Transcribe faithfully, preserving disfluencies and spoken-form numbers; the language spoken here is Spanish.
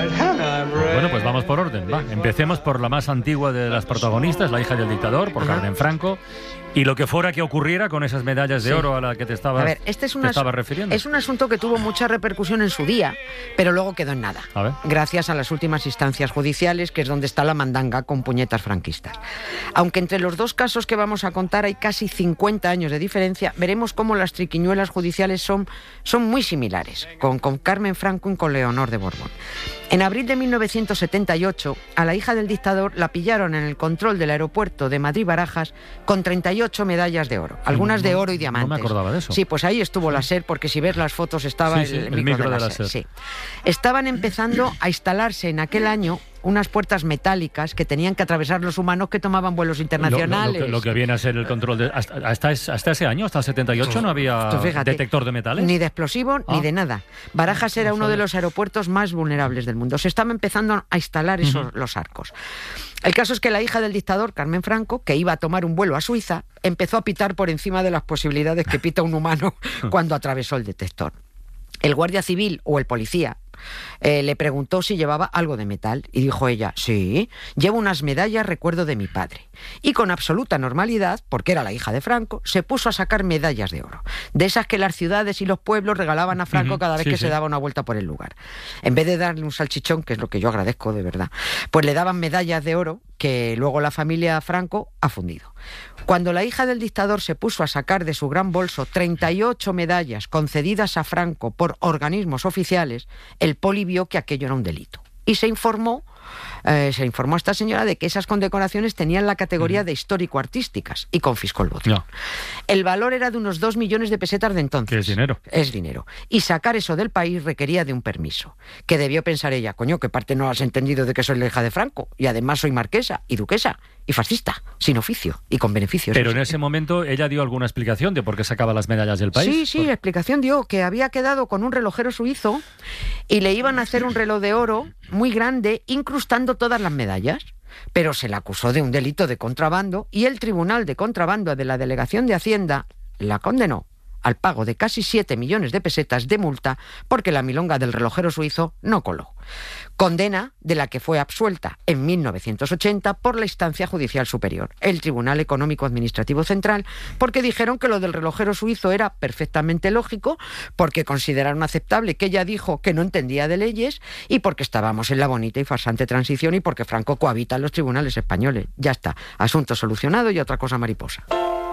Bueno, pues vamos por orden, va. Empecemos por la más antigua de las protagonistas, la hija del dictador, por Ajá. Carmen Franco, y lo que fuera que ocurriera con esas medallas de sí. oro a las que te estabas, a ver, este es te estabas refiriendo. Es un asunto que tuvo mucha repercusión en su día, pero luego quedó en nada, a ver. gracias a las últimas instancias judiciales, que es donde está la mandanga con puñetas franquistas. Aunque entre los dos casos que vamos a contar hay casi cincuenta años de diferencia, veremos cómo las triquiñuelas judiciales son, son muy similares, con, con Carmen Franco y con Leonor de Borbón. En abril de mil novecientos setenta y ocho, a la hija del dictador la pillaron en el control del aeropuerto de Madrid-Barajas con treinta y ocho medallas de oro, algunas de oro y diamantes. No me acordaba de eso. Sí, pues ahí estuvo sí. la SER, porque si ves las fotos estaba sí, sí, el, el micro, micro de, de la, la SER. SER. Sí. Estaban empezando a instalarse en aquel año unas puertas metálicas que tenían que atravesar los humanos que tomaban vuelos internacionales. Lo, lo, lo, que, lo que viene a ser el control de... Hasta, hasta, hasta ese año, hasta el setenta y ocho, no había fíjate, detector de metales. Ni de explosivos, ah. ni de nada. Barajas era uno de los aeropuertos más vulnerables del mundo. Se estaban empezando a instalar esos, uh-huh. los arcos. El caso es que la hija del dictador, Carmen Franco, que iba a tomar un vuelo a Suiza, empezó a pitar por encima de las posibilidades que pita un humano cuando atravesó el detector. El guardia civil o el policía eh, le preguntó si llevaba algo de metal y dijo ella, sí, llevo unas medallas recuerdo de mi padre. Y con absoluta normalidad, porque era la hija de Franco, se puso a sacar medallas de oro, de esas que las ciudades y los pueblos regalaban a Franco uh-huh, cada vez sí, que sí. se daba una vuelta por el lugar. En vez de darle un salchichón, que es lo que yo agradezco de verdad, pues le daban medallas de oro que luego la familia Franco ha fundido. Cuando la hija del dictador se puso a sacar de su gran bolso treinta y ocho medallas concedidas a Franco por organismos oficiales, el poli vio que aquello era un delito. Y se informó, eh, se informó a esta señora de que esas condecoraciones tenían la categoría de histórico-artísticas y confiscó el botín. No. El valor era de unos dos millones de pesetas de entonces. ¿Qué es dinero? Es dinero. Y sacar eso del país requería de un permiso. Que debió pensar ella, coño, que parte no has entendido de que soy la hija de Franco. Y además soy marquesa y duquesa y fascista, sin oficio y con beneficios. Pero en ese momento ella dio alguna explicación de por qué sacaba las medallas del país. Sí, sí, ¿Por? explicación dio que había quedado con un relojero suizo y le iban a hacer un reloj de oro muy grande, incrustando todas las medallas. Pero se la acusó de un delito de contrabando y el Tribunal de Contrabando de la Delegación de Hacienda la condenó al pago de casi siete millones de pesetas de multa porque la milonga del relojero suizo no coló. Condena de la que fue absuelta en mil novecientos ochenta por la Instancia Judicial Superior, el Tribunal Económico Administrativo Central, porque dijeron que lo del relojero suizo era perfectamente lógico, porque consideraron aceptable que ella dijo que no entendía de leyes y porque estábamos en la bonita y farsante transición y porque Franco cohabita en los tribunales españoles. Ya está, asunto solucionado y otra cosa mariposa.